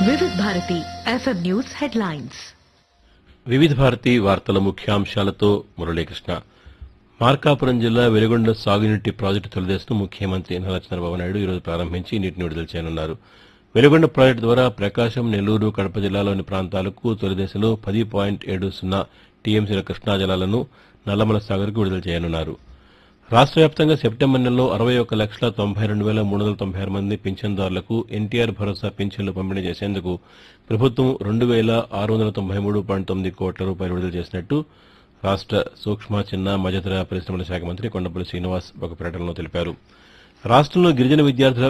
వివిధ Bharati FM news headlines. వివిధ భారతి వార్తల ముఖ్యాంశాలతో మురళీకృష్ణ. మార్కాపురం జిల్లా వెలిగొండ సాగునీటి ప్రాజెక్టు తొలిదశను ముఖ్యమంత్రి నారా చంద్రబాబు నాయుడు ఈరోజు ప్రారంభించి నీటిని విడుదల చేయనున్నారు. వెలిగొండ ప్రాజెక్టు ద్వారా ప్రకాశం, నెల్లూరు, కడప జిల్లాలోని ప్రాంతాలకు తొలిదశలో 10.70 టీఎంసీల కృష్ణా జలాలను నల్లమల సాగర్కు విడుదల చేయనున్నారు. రాష్ట్ర వ్యాప్తంగా సెప్టెంబర్ నెలలో 61,92,396 మంది పింఛన్దారులకు ఎన్టీఆర్ భరోసా పింఛన్లు పంపిణీ చేసేందుకు ప్రభుత్వం 2,693.9 కోట్ల రూపాయలు విడుదల చేసినట్టు రాష్ట్ర సూక్ష్మ, చిన్న, మధ్యతరహా పరిశ్రమల శాఖ మంత్రి కొండపల్లి శ్రీనివాస్ ఒక ప్రకటనలో తెలిపారు. రాష్ట్రంలో గిరిజన విద్యార్థుల